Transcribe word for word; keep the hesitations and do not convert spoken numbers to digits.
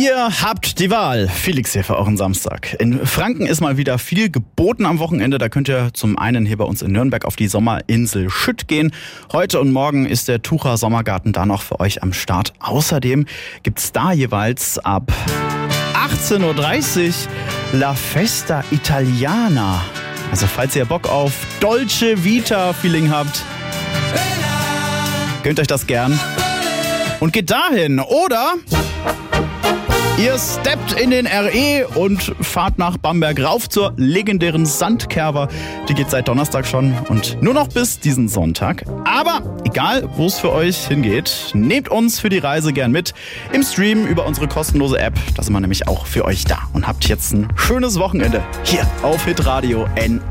Ihr habt die Wahl. Felix hier für euren Samstag. In Franken ist mal wieder viel geboten am Wochenende. Da könnt ihr zum einen hier bei uns in Nürnberg auf die Sommerinsel Schütt gehen. Heute und morgen ist der Tucher Sommergarten da noch für euch am Start. Außerdem gibt's da jeweils ab achtzehn Uhr dreißig La Festa Italiana. Also falls ihr Bock auf Dolce Vita Feeling habt, gönnt euch das gern und geht dahin. Oder ihr steppt in den R E und fahrt nach Bamberg rauf zur legendären Sandkerber. Die geht seit Donnerstag schon und nur noch bis diesen Sonntag. Aber egal, wo es für euch hingeht, nehmt uns für die Reise gern mit. Im Stream über unsere kostenlose App. Da sind wir nämlich auch für euch da. Und habt jetzt ein schönes Wochenende hier auf Hitradio N